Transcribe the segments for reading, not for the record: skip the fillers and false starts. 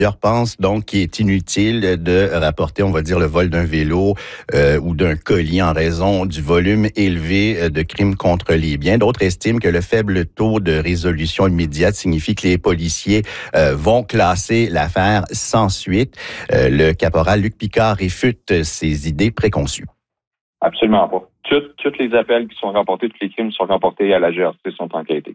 Plusieurs pensent donc qu'il est inutile de rapporter, on va dire, le vol d'un vélo ou d'un colis en raison du volume élevé de crimes contre les biens. D'autres estiment que le faible taux de résolution immédiate signifie que les policiers vont classer l'affaire sans suite. Le caporal Luc Picard réfute ces idées préconçues. Absolument pas. Tous les appels qui sont rapportés, tous les crimes qui sont rapportés à la GRC sont enquêtés.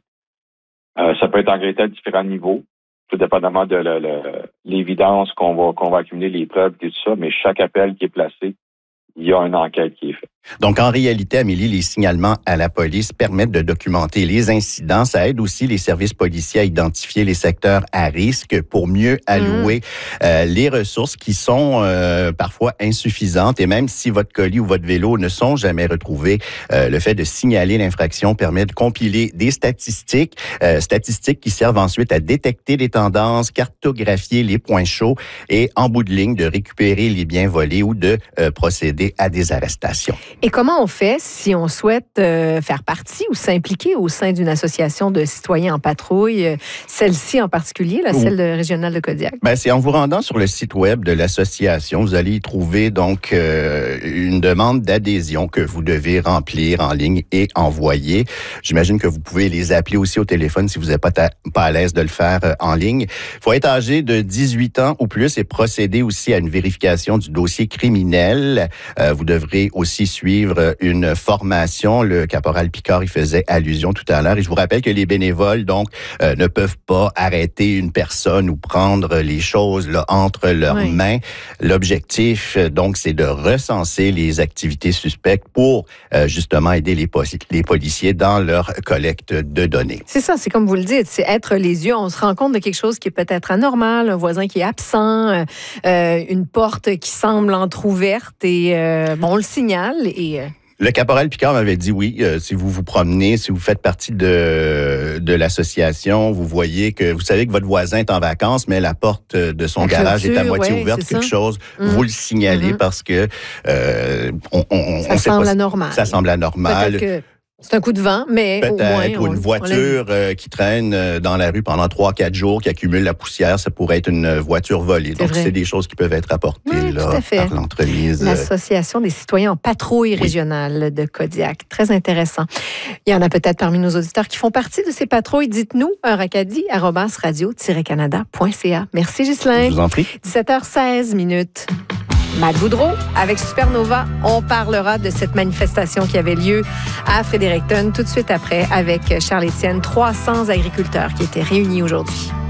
Ça peut être enquêté à différents niveaux, tout dépendamment de l'évidence qu'on va accumuler, les preuves et tout ça, mais chaque appel qui est placé, il y a une enquête qui est faite. Donc, en réalité, Amélie, les signalements à la police permettent de documenter les incidents. Ça aide aussi les services policiers à identifier les secteurs à risque pour mieux allouer les ressources qui sont parfois insuffisantes. Et même si votre colis ou votre vélo ne sont jamais retrouvés, le fait de signaler l'infraction permet de compiler des statistiques qui servent ensuite à détecter les tendances, cartographier les points chauds et, en bout de ligne, de récupérer les biens volés ou de procéder à des arrestations. Et comment on fait si on souhaite faire partie ou s'impliquer au sein d'une association de citoyens en patrouille, celle-ci en particulier, celle régionale de Kodiak? C'est en vous rendant sur le site web de l'association, vous allez y trouver donc une demande d'adhésion que vous devez remplir en ligne et envoyer. J'imagine que vous pouvez les appeler aussi au téléphone si vous n'êtes pas à l'aise de le faire en ligne. Il faut être âgé de 18 ans ou plus et procéder aussi à une vérification du dossier criminel. Vous devrez aussi suivre une formation. Le caporal Picard y faisait allusion tout à l'heure. Et je vous rappelle que les bénévoles, donc, ne peuvent pas arrêter une personne ou prendre les choses là, entre leurs mains. L'objectif, donc, c'est de recenser les activités suspectes pour, justement, aider les policiers dans leur collecte de données. C'est ça, c'est comme vous le dites, c'est être les yeux. On se rend compte de quelque chose qui est peut-être anormal, un voisin qui est absent, une porte qui semble entrouverte et on le signale. Le caporal Picard m'avait dit oui, si vous vous promenez, si vous faites partie de l'association, vous voyez que vous savez que votre voisin est en vacances, mais la porte de son garage est à moitié ouverte, quelque chose, vous le signalez parce que ça semble anormal. Ça semble anormal. C'est un coup de vent, mais peut-être, ou une voiture qui traîne dans la rue pendant 3-4 jours, qui accumule la poussière, ça pourrait être une voiture volée. Donc, c'est des choses qui peuvent être apportées par l'entremise. L'Association des citoyens en patrouille régionale de Kodiak. Très intéressant. Il y en a peut-être parmi nos auditeurs qui font partie de ces patrouilles. Dites-nous, radio-canada.ca. Merci, Ghislain. Je vous en prie. 17h16. Matt Boudreau, avec Supernova, on parlera de cette manifestation qui avait lieu à Fredericton tout de suite après avec Charles-Étienne. 300 agriculteurs qui étaient réunis aujourd'hui.